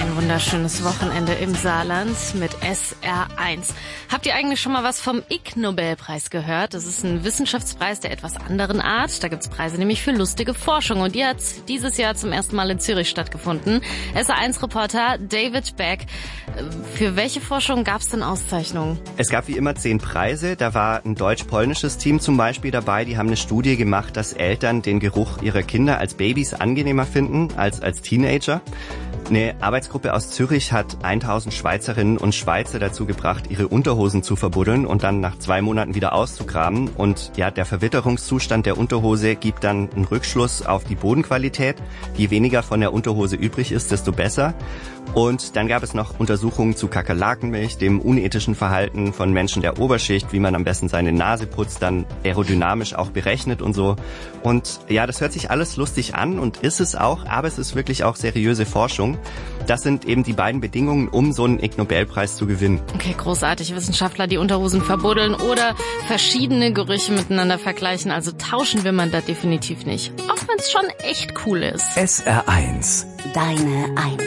ein wunderschönes Wochenende im Saarland mit SR1. Habt ihr eigentlich schon mal was vom Ig Nobelpreis gehört? Das ist ein Wissenschaftspreis der etwas anderen Art. Da gibt's Preise nämlich für lustige Forschung und die hat dieses Jahr zum ersten Mal in Zürich stattgefunden. SR1-Reporter David Beck. Für welche Forschung gab's denn Auszeichnungen? Es gab wie immer 10 Preise. Da war ein deutsch-polnisches Team zum Beispiel dabei. Die haben eine Studie gemacht, dass Eltern den Geruch ihrer Kinder als Babys angenehmer finden als Teenager. Eine Arbeitsgruppe aus Zürich hat 1000 Schweizerinnen und Schweizer dazu gebracht, ihre Unterhosen zu verbuddeln und dann nach 2 Monaten wieder auszugraben. Und ja, der Verwitterungszustand der Unterhose gibt dann einen Rückschluss auf die Bodenqualität. Je weniger von der Unterhose übrig ist, desto besser. Und dann gab es noch Untersuchungen zu Kakerlakenmilch, dem unethischen Verhalten von Menschen der Oberschicht, wie man am besten seine Nase putzt, dann aerodynamisch auch berechnet und so. Und ja, das hört sich alles lustig an und ist es auch, aber es ist wirklich auch seriöse Forschung. Das sind eben die beiden Bedingungen, um so einen Ig Nobelpreis zu gewinnen. Okay, großartig. Wissenschaftler, die Unterhosen verbuddeln oder verschiedene Gerüche miteinander vergleichen. Also tauschen will man da definitiv nicht. Auch wenn es schon echt cool ist. SR1. Deine Eins.